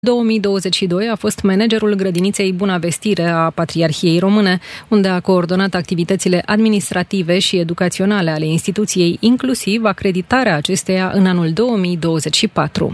2022 a fost managerul grădiniței Buna Vestire a Patriarhiei Române, unde a coordonat activitățile administrative și educaționale ale instituției, inclusiv acreditarea acesteia în anul 2024.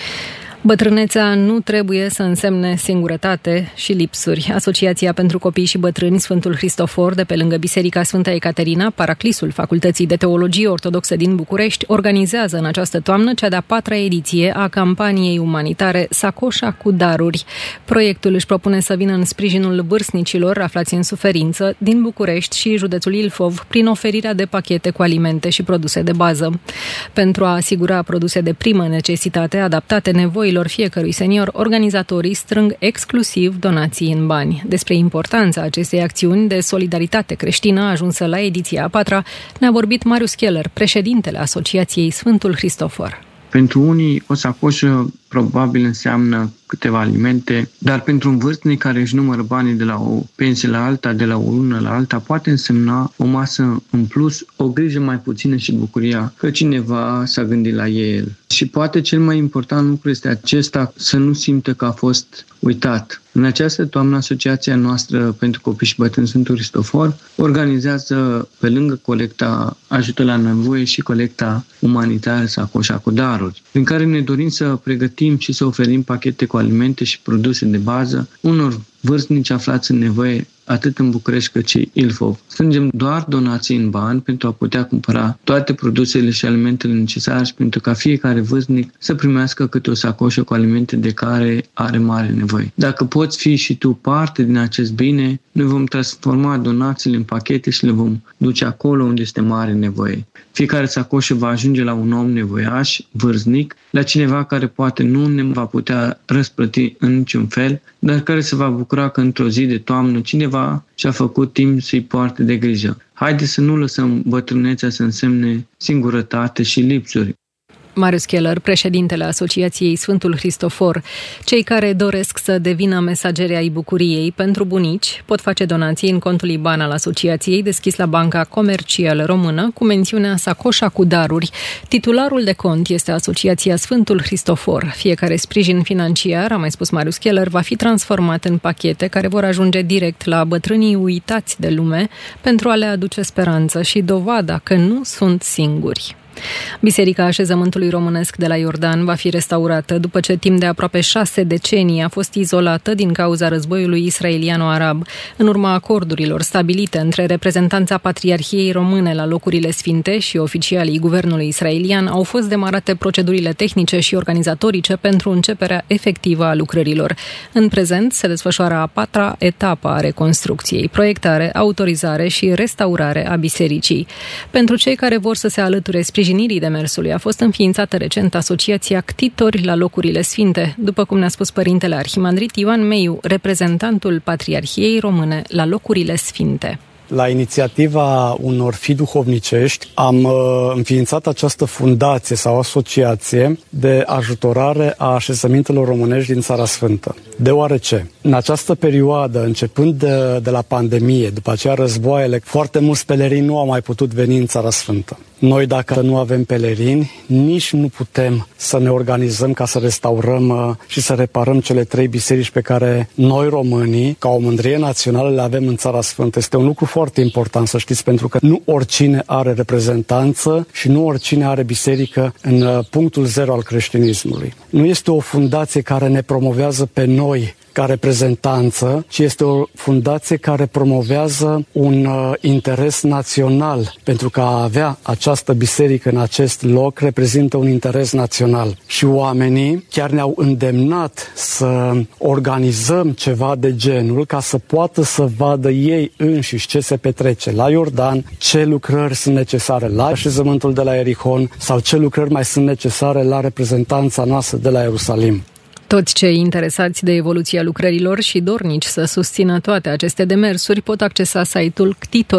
Bătrânețea nu trebuie să însemne singurătate și lipsuri. Asociația pentru Copii și Bătrâni Sfântul Hristofor, de pe lângă Biserica Sfânta Ecaterina, paraclisul Facultății de Teologie Ortodoxă din București, organizează în această toamnă cea de-a 4-a ediție a campaniei umanitare Sacoșa cu daruri. Proiectul își propune să vină în sprijinul vârstnicilor aflați în suferință din București și județul Ilfov prin oferirea de pachete cu alimente și produse de bază. Pentru a asigura produse de primă necesitate adaptate nevoilor fiecărui senior, organizatorii strâng exclusiv donații în bani. Despre importanța acestei acțiuni de solidaritate creștină ajunsă la ediția a 4-a ne-a vorbit Marius Keller, președintele Asociației Sfântul Hristofor. Pentru unii, o sacoșă probabil înseamnă câteva alimente, dar pentru un vârstnic care își numără banii de la o pensie la alta, de la o lună la alta, poate însemna o masă în plus, o grijă mai puțină și bucuria că cineva s-a gândit la el. Și poate cel mai important lucru este acesta, să nu simtă că a fost uitat. În această toamnă, Asociația noastră pentru Copii și Bătrâni Sfântul Hristofor organizează, pe lângă colecta ajută la nevoie, și colecta umanitară Sacoșa cu daruri, prin care ne dorim să pregătim și să oferim pachete cu alimente și produse de bază unor vârstnici aflați în nevoie atât în București cât și Ilfov. Strângem doar donații în bani pentru a putea cumpăra toate produsele și alimentele necesare și pentru ca fiecare vârstnic să primească câte o sacoșă cu alimente de care are mare nevoie. Dacă poți fi și tu parte din acest bine, noi vom transforma donațiile în pachete și le vom duce acolo unde este mare nevoie. Fiecare sacoșă va ajunge la un om nevoiaș, vârstnic, la cineva care poate nu ne va putea răsplăti în niciun fel, dar care se va bucura că într-o zi de toamnă cineva și-a făcut timp să-i poarte de grijă. Haideți să nu lăsăm bătrânețea să însemne singurătate și lipsuri. Marius Keller, președintele Asociației Sfântul Hristofor. Cei care doresc să devină mesageri ai bucuriei pentru bunici pot face donații în contul IBAN al asociației deschis la Banca Comercială Română cu mențiunea Sacoșa cu daruri. Titularul de cont este Asociația Sfântul Hristofor. Fiecare sprijin financiar, a mai spus Marius Keller, va fi transformat în pachete care vor ajunge direct la bătrânii uitați de lume pentru a le aduce speranță și dovada că nu sunt singuri. Biserica Așezământului Românesc de la Iordan va fi restaurată după ce timp de aproape 6 decenii a fost izolată din cauza războiului israeliano-arab. În urma acordurilor stabilite între reprezentanța Patriarhiei Române la locurile sfinte și oficialii guvernului israelian, au fost demarate procedurile tehnice și organizatorice pentru începerea efectivă a lucrărilor. În prezent se desfășoară a 4-a etapă a reconstrucției: proiectare, autorizare și restaurare a bisericii. Pentru cei care vor să se alăture sprijinirii demersului, a fost înființată recent Asociația Ctitori la locurile sfinte, după cum ne-a spus părintele arhimandrit Ioan Meiu, reprezentantul Patriarhiei Române la locurile sfinte. La inițiativa unor fii duhovnicești am înființat această fundație sau asociație de ajutorare a așezămintelor românești din Țara Sfântă. Deoarece, în această perioadă, începând de la pandemie, după aceea războaiele, foarte mulți pelerini nu au mai putut veni în Țara Sfântă. Noi, dacă nu avem pelerini, nici nu putem să ne organizăm ca să restaurăm și să reparăm cele 3 biserici pe care noi, românii, ca o mândrie națională, le avem în Țara Sfântă. Este un lucru foarte important, să știți, pentru că nu oricine are reprezentanță și nu oricine are biserică în punctul zero al creștinismului. Nu este o fundație care ne promovează pe noi ca reprezentanță, ci este o fundație care promovează un interes național, pentru că a avea această biserică în acest loc reprezintă un interes național. Și oamenii chiar ne-au îndemnat să organizăm ceva de genul ca să poată să vadă ei înșiși ce se petrece la Iordan, ce lucrări sunt necesare la așezământul de la Ierihon sau ce lucrări mai sunt necesare la reprezentanța noastră de la Ierusalim. Toți cei interesați de evoluția lucrărilor și dornici să susțină toate aceste demersuri pot accesa site-ul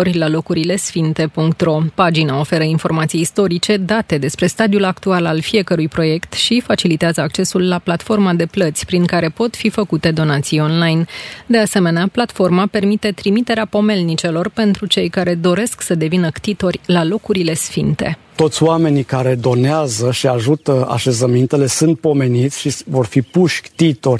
ctitorilalocuriilesfinte.ro. Pagina oferă informații istorice, date despre stadiul actual al fiecărui proiect și facilitează accesul la platforma de plăți prin care pot fi făcute donații online. De asemenea, platforma permite trimiterea pomelnicelor pentru cei care doresc să devină ctitori la locurile sfinte. toți oamenii care donează și ajută așezămintele sunt pomeniți și vor fi puși titori